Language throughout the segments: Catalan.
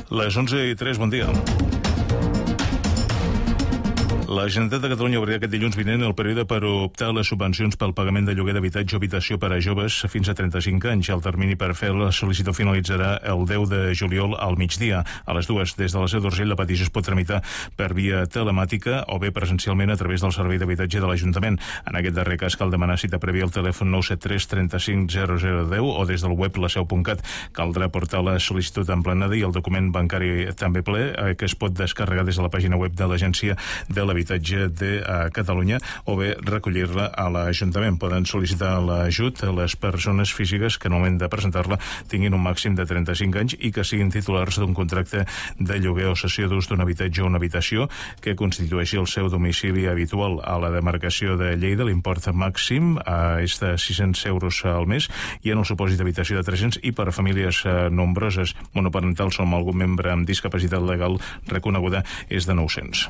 Les 11:03, bon dia. La Generalitat de Catalunya obrirà aquest dilluns vinent el període per optar a les subvencions pel pagament de lloguer d'habitatge o habitació per a joves fins a 35 anys. El termini per fer la sol·licitud finalitzarà el 10 de juliol al migdia. A les 2, des de la seu d'Urgell, la petició es pot tramitar per via telemàtica o bé presencialment a través del Servei d'Habitatge de l'Ajuntament. En aquest darrer cas cal demanar cita prèvia al telèfon 973 35 0010 o des del web laseu.cat. Caldrà portar la sol·licitud emplenada i el document bancari també ple, que es pot descarregar des de la pàgina web de l'Agència de l'Habitatge de Catalunya o bé recollir-la a l'Ajuntament. Poden sol·licitar l'ajut a les persones físiques que en el moment de presentar-la tinguin un màxim de 35 anys i que siguin titulars d'un contracte de lloguer o cessió d'ús d'un habitatge o una habitació que constitueixi el seu domicili habitual. A la demarcació de Lleida l'import màxim és de 600 euros al mes i en el supòsit d'habitació de 300 i per a famílies nombroses monoparentals o amb algun membre amb discapacitat legal reconeguda és de 900.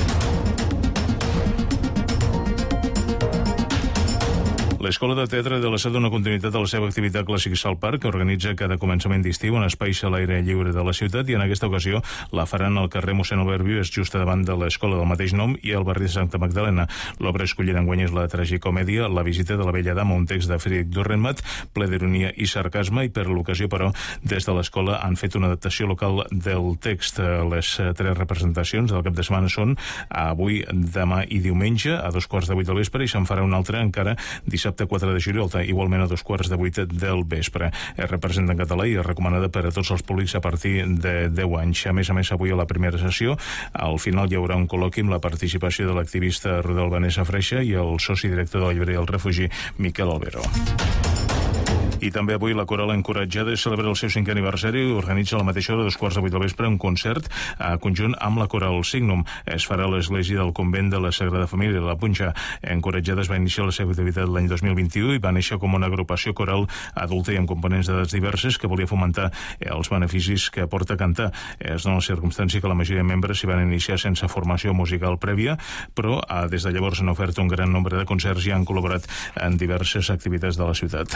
L'Escola de Teatre de la Seu dona continuïtat a la seva activitat Clàssic Salt Park, que organitza cada començament d'estiu en espais a l'aire lliure de la ciutat, i en aquesta ocasió la faran al carrer Mossèn Albert Vives, just davant de l'escola del mateix nom i al barri de Santa Magdalena. L'obra escollida enguany és la tragicomèdia La visita de la vella dama, un text de Friedrich Dürrenmatt, ple d'ironia i sarcasme, i per l'ocasió, però, des de l'escola han fet una adaptació local del text. Les 3 representacions del cap de setmana són avui, demà i diumenge, a 2:15 del vespre, i se'n farà una altra encara dissabte 4 de juliol, igualment a 2:15 del vespre. Es representa en català i és recomanada per a tots els públics a partir de 10 anys. A més, avui a la primera sessió, al final hi haurà un col·loqui amb la participació de l'activista Rodolf Vanessa Freixa i el soci director de la llibreria El Refugi, Miquel Albero. I també avui la Coral Encoratjada celebra el seu 5è aniversari i organitza a la mateixa hora, a 2:15 del vespre, un concert conjunt amb la Coral Signum. Es farà a l'església del convent de la Sagrada Família de la Punxa. Encoratjada es va iniciar la seva activitat l'any 2021 i va néixer com una agrupació coral adulta i amb components d'edats diverses que volia fomentar els beneficis que aporta cantar. És una circumstància que la majoria de membres s'hi van iniciar sense formació musical prèvia, però des de llavors han ofert un gran nombre de concerts i han col·laborat en diverses activitats de la ciutat.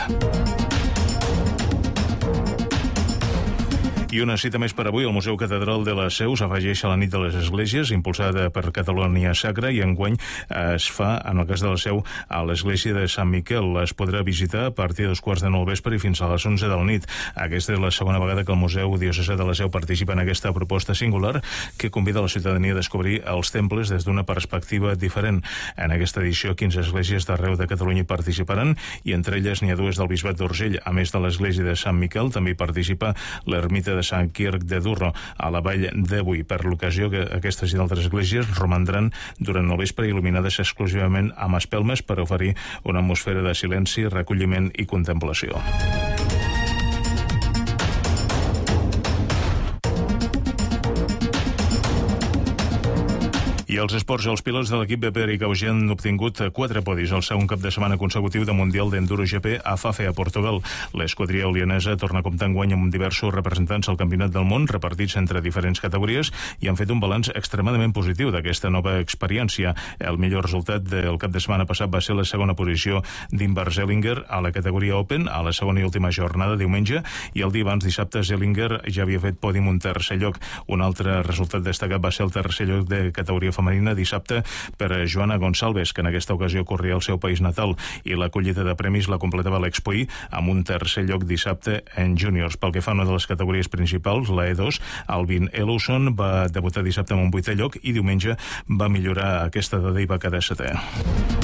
I una cita més per avui. El Museu Catedral de la Seu s'afegeix a la nit de les esglésies, impulsada per Catalunya Sacra, i enguany es fa, en el cas de la Seu, a l'església de Sant Miquel. Es podrà visitar a partir de 2:15 del vespre i fins a les 11 de la nit. Aquesta és la segona vegada que el Museu Diocesà de la Seu participa en aquesta proposta singular que convida a la ciutadania a descobrir els temples des d'una perspectiva diferent. En aquesta edició, 15 esglésies d'arreu de Catalunya hi participaran, i entre elles n'hi ha 2 del Bisbat d'Urgell. A més de l'església de Sant Miquel, també hi participa l'ermita de Sant Quirc de Durro, a la vall d'Avui. Per l'ocasió, que aquestes i d'altres esglésies romandran durant el vespre il·luminades exclusivament amb espelmes per oferir una atmosfera de silenci, recolliment i contemplació. I els esports, els pilots de l'equip BP i Caugi han obtingut 4 podis el segon cap de setmana consecutiu de Mundial d'Enduro GP a Fafe, a Portugal. L'esquadria olianesa torna a comptar enguany amb diversos representants al Campionat del Món, repartits entre diferents categories, i han fet un balanç extremadament positiu d'aquesta nova experiència. El millor resultat del cap de setmana passat va ser la segona posició d'Invar Zellinger a la categoria Open, a la segona i última jornada, diumenge, i el dia abans, dissabte, Zellinger ja havia fet pòdium un tercer lloc. Un altre resultat destacat va ser el tercer lloc de categoria femenina dissabte per a Joana Gonçalves, que en aquesta ocasió corria al seu país natal, i la collita de premis la completava l'Expoí amb un tercer lloc dissabte en júniors. Pel que fa a una de les categories principals, la E2, Alvin Ellison va debutar dissabte amb un 8è lloc i diumenge va millorar aquesta dada i va quedar 7è.